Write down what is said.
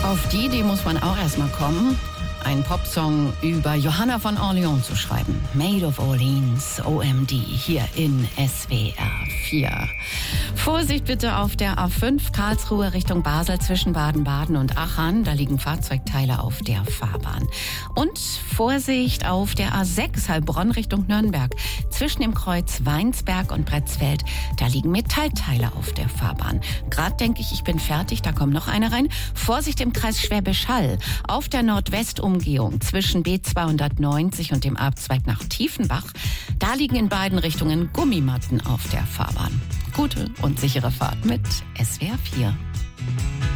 Auf die Idee muss man auch erstmal kommen, einen Popsong über Johanna von Orleans zu schreiben. Maid of Orleans, OMD, hier in SWR 4. Vorsicht bitte auf der A5 Karlsruhe Richtung Basel zwischen Baden-Baden und Aachen. Da liegen Fahrzeugteile auf der Fahrbahn. Und Vorsicht auf der A6 Heilbronn Richtung Nürnberg. Zwischen dem Kreuz Weinsberg und Pretzfeld. Da liegen Metallteile auf der Fahrbahn. Gerade denke ich bin fertig, da kommt noch eine rein. Vorsicht im Kreis Schwäbisch Hall. Auf der Nordwestumgehung zwischen B290 und dem Abzweig nach Tiefenbach. Da liegen in beiden Richtungen Gummimatten auf der Fahrbahn. Gute und sichere Fahrt mit SWR 4.